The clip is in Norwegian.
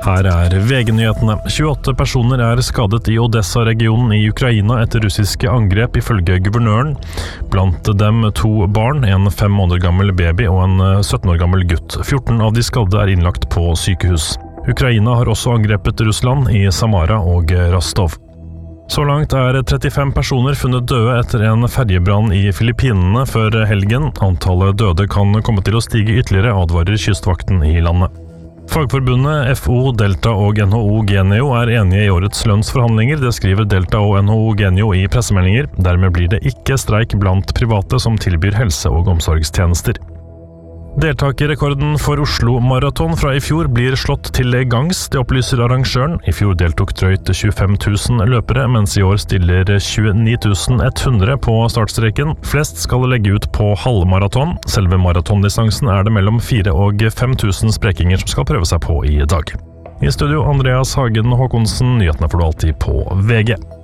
Her VG-nyhetene. 28 personer skadet i Odessa-regionen i Ukraina etter russiske angrep ifølge guvernøren. Blant dem 2 barn, en 5 måneder gammel baby og en 17 år gammel gutt. 14 av de skadde innlagt på sykehus. Ukraina har også angrepet Russland i Samara og Rostov. Så langt 35 personer funnet døde etter en ferjebrann i Filippinene før helgen. Antallet døde kan komme til å stige ytterligere, advarer kystvakten i landet. Fagforbundet FO, Delta og NHO Genio enige i årets lønnsforhandlinger. Det skriver Delta og NHO Genio i pressemeldinger. Dermed blir det ikke streik blant private som tilbyr helse- og omsorgstjenester. Deltakerrekorden for Oslo Maraton fra i fjor blir slått til gangs, det opplyser arrangøren. I fjor deltok drøyt 25 000 løpere, mens i år stiller 29 100 på startstreken. Flest skal legge ut på halvmaraton. Selve maratondistansen det mellom 4 og 5 000 sprekinger som skal prøve seg på i dag. I studio Andreas Hagen Håkonsen, nyhetene får du alltid på VG.